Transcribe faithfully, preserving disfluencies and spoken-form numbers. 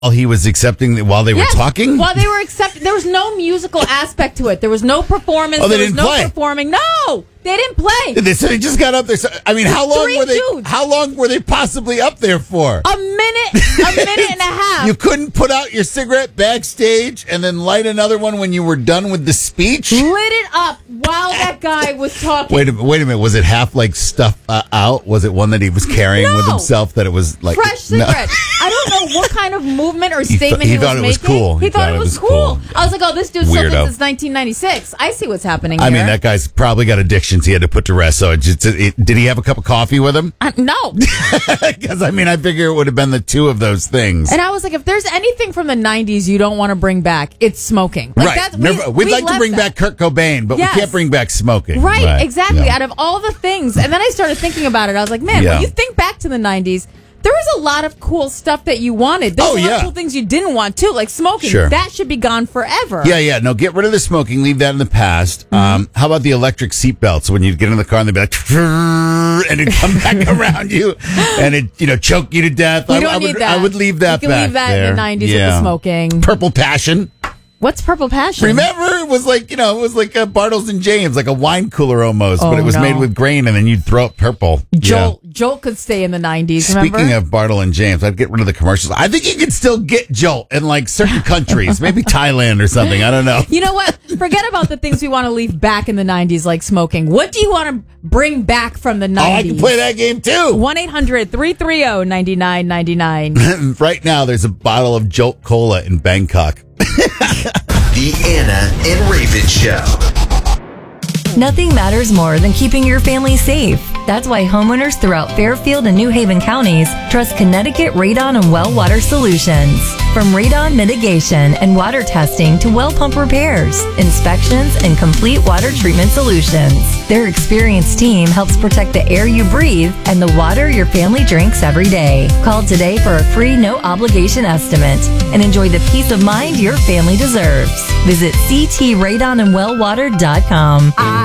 he was accepting the, while they Yes, were talking? While they were accepting, there was no musical aspect to it. There was no performance. Oh, they there didn't was no play? performing. No, they didn't play. They, so they just got up there. So, I mean, how long Three were they? dudes. How long were they possibly up there for? A minute, a minute and a half. You couldn't put out your cigarette backstage and then light another one when you were done with the speech? Lit it up while that guy was talking. Wait a minute. Wait a minute. Was it half like stuff uh, out? Was it one that he was carrying No. with himself that it was like Fresh no. cigarette. I don't know what kind of movement or He statement th- he he, thought was it was making. cool. He, thought, it was, cool. I was like, oh, this dude's Weirdo. something since nineteen ninety-six. I see what's happening I here. mean, that guy's probably got addictions he had to put to rest. So it just, it, did he have a cup of coffee with him? Uh, no. Because I mean, I figure it would have been the two of those things. And I was like, if there's anything from the nineties you don't want to bring back, it's smoking. Like, right. That's, we, Never, we'd we like to left bring that. back Kurt Cobain, but Yes. we can't bring back smoking. Right, exactly. Yeah. Out of all the things. And then I started thinking about it. I was like, man, Yeah. when you think back to the nineties, there was a lot of cool stuff that you wanted. There's Oh, a lot yeah. of cool things you didn't want, too, like smoking. Sure. That should be gone forever. Yeah, yeah. No, get rid of the smoking. Leave that in the past. Mm-hmm. Um, how about the electric seatbelts? When you get in the car and they'd be like, and it'd come back around you and it, you know, choke you to death. We I, don't I would, need that. I would leave that You can back leave that there. in the nineties with Yeah. the smoking. Purple Passion. What's Purple Passion? Remember, it was like, you know, it was like a Bartles and James, like a wine cooler almost, but Oh, it was no. made with grain and then you'd throw it purple. Jolt. Jolt could stay in the nineties, Yeah. remember? Speaking of Bartle and James, I'd get rid of the commercials. I think you could still get Jolt in like certain countries, maybe Thailand or something. I don't know. You know what? Forget about the things we want to leave back in the nineties, like smoking. What do you want to bring back from the Oh, I nineties? can play that game too. one eight hundred three three zero nine nine nine nine. Right now, there's a bottle of Jolt Cola in Bangkok. The Anna and Raven Show. Nothing matters more than keeping your family safe. That's why homeowners throughout Fairfield and New Haven counties trust Connecticut Radon and Well Water Solutions. From radon mitigation and water testing to well pump repairs, inspections, and complete water treatment solutions, their experienced team helps protect the air you breathe and the water your family drinks every day. Call today for a free no obligation estimate and enjoy the peace of mind your family deserves. Visit c t radon and well water dot com.